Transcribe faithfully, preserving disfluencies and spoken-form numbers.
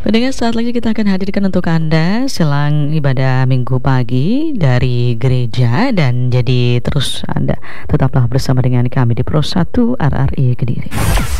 Pendengar, saat lagi kita akan hadirkan untuk Anda selang ibadah minggu pagi dari gereja. Dan jadi terus Anda tetaplah bersama dengan kami di Pro satu R R I Kediri.